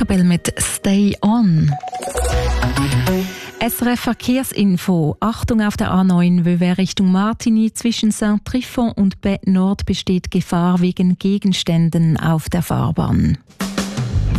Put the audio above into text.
Isabel mit «Stay On». SRF Verkehrsinfo. Achtung auf der A9 Vevey Richtung Martigny. Zwischen Saint-Trifon und Bête Nord besteht Gefahr wegen Gegenständen auf der Fahrbahn.